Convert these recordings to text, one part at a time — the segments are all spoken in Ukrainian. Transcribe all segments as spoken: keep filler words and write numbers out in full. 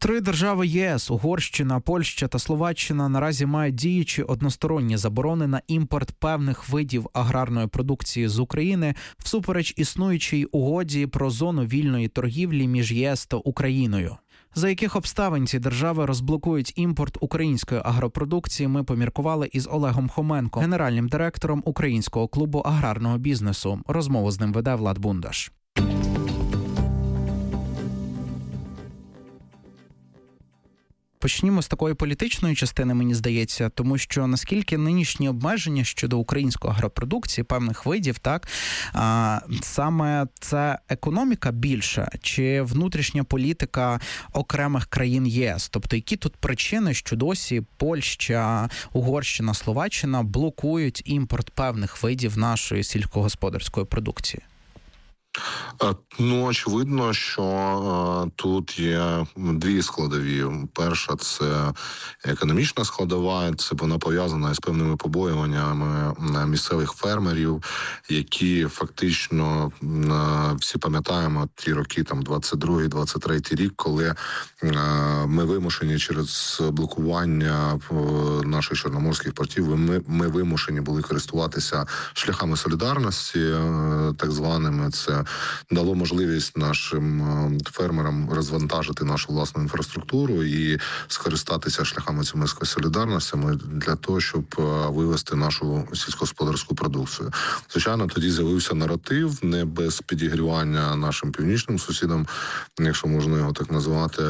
Три держави ЄС – Угорщина, Польща та Словаччина – наразі мають діючі односторонні заборони на імпорт певних видів аграрної продукції з України всупереч існуючій угоді про зону вільної торгівлі між ЄС та Україною. За яких обставин ці держави розблокують імпорт української агропродукції, ми поміркували із Олегом Хоменко, генеральним директором Українського клубу аграрного бізнесу. Розмову з ним веде Влад Бундаш. Почнімо з такої політичної частини, мені здається, тому що наскільки нинішні обмеження щодо української агропродукції, певних видів, так, а, саме це економіка більша чи внутрішня політика окремих країн ЄС? Тобто, які тут причини, що досі Польща, Угорщина, Словаччина блокують імпорт певних видів нашої сільськогосподарської продукції? Ну, очевидно, що е, тут є дві складові. Перша – це економічна складова, це вона пов'язана з певними побоюваннями місцевих фермерів, які фактично, е, всі пам'ятаємо ті роки, там, двадцять другий - двадцять третій рік, коли е, ми вимушені через блокування наших чорноморських портів, ми, ми вимушені були користуватися шляхами солідарності, е, так званими. Це дало можливість нашим фермерам розвантажити нашу власну інфраструктуру і скористатися шляхами цієї солідарності для того, щоб вивести нашу сільськогосподарську продукцію. Звичайно, тоді з'явився наратив, не без підігрівання нашим північним сусідам, якщо можна його так назвати,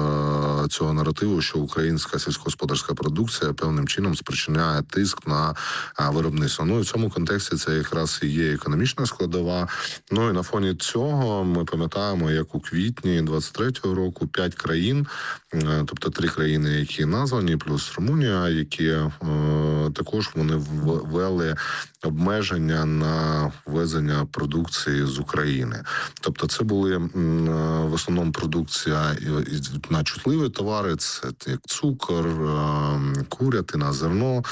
цього наративу, що українська сільськогосподарська продукція певним чином спричиняє тиск на виробництво. Ну і в цьому контексті це якраз і є економічна складова. Ну і на фоні цього ми пам'ятаємо, як у квітні двадцять третього року п'ять країн, тобто три країни, які названі, плюс Румунія, які е, також вони ввели обмеження на ввезення продукції з України. Тобто це були в основному продукція на чутливі товари, це як цукор, курятина, зерно.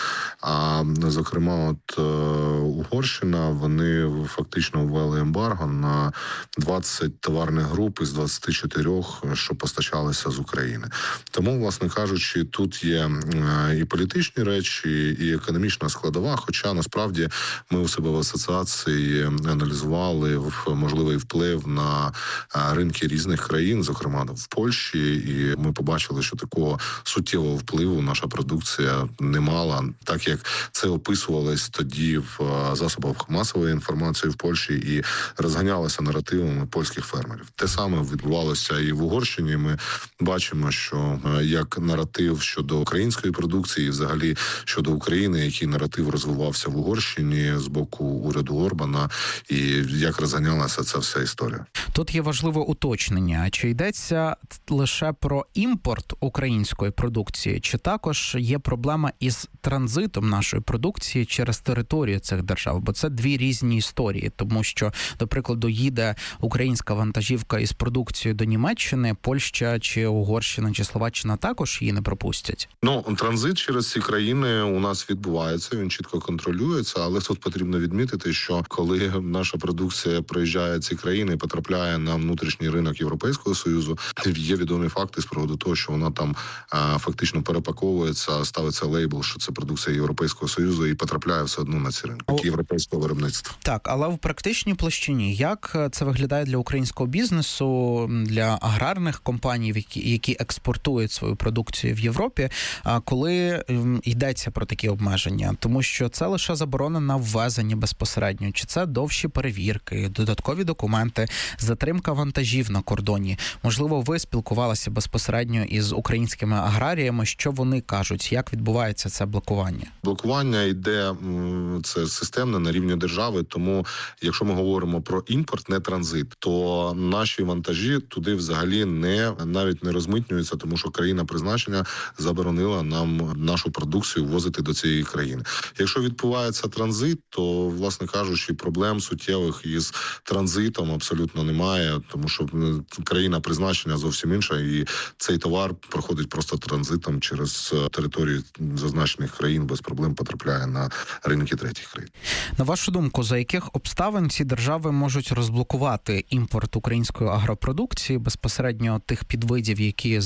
А зокрема, от Угорщина, вони фактично ввели ембарго на двадцять товарних груп із двадцяти чотирьох, що постачалися з України. Тому, власне кажучи, тут є і політичні речі, і економічна складова, хоча насправді ми у себе в асоціації аналізували можливий вплив на ринки різних країн, зокрема в Польщі, і ми побачили, що такого суттєвого впливу наша продукція не мала, так як це описувалось тоді в засобах масової інформації в Польщі і розганялося наративами польських фермерів. Те саме відбувалося і в Угорщині. Ми бачимо, що як наратив щодо української продукції, і взагалі щодо України, який наратив розвивався в Угорщині з боку уряду Орбана, і як розганялася ця вся історія. Тут є важливе уточнення. Чи йдеться лише про імпорт української продукції, чи також є проблема із транзитом нашої продукції через територію цих держав? Бо це дві різні історії, тому що, до прикладу, їде українська вантажівка із продукцією до Німеччини, Польща чи Угорщина чи Словаччина також її не пропустять? Ну, транзит через ці країни у нас відбувається, він чітко контролюється, але тут потрібно відмітити, що коли наша продукція проїжджає ці країни і потрапляє на внутрішній ринок Європейського Союзу, є відомі факти з приводу того, що вона там а, фактично перепаковується, ставиться лейбл, що це продукція Європейського Союзу, і потрапляє все одно на ці ринки О... європейського виробництва. Так, але в практичній площині, як це виглядає для українського бізнесу, для аграрних компаній, які, які експортують свою продукцію в Європі, коли йдеться про такі обмеження? Тому що це лише заборона на ввезення безпосередньо, чи це довші перевірки, додаткові документи, затримка вантажів на кордоні. Можливо, ви спілкувалися безпосередньо із українськими аграріями, що вони кажуть, як відбувається це блокування? Блокування йде, це системне на рівні держави, тому якщо ми говоримо про імпорт, не транзит, то наші вантажі туди взагалі не, навіть не розмитнюються, тому що країна призначення заборонила нам нашу продукцію ввозити до цієї країни. Якщо відбувається транзит, то, власне кажучи, проблем суттєвих із транзитом абсолютно немає, тому що країна призначення зовсім інша, і цей товар проходить просто транзитом через територію зазначених країн, без проблем потрапляє на ринки третіх країн. На вашу думку, за яких обставин ці держави можуть розблокувати імпорт української агропродукції, безпосередньо тих підвидів, які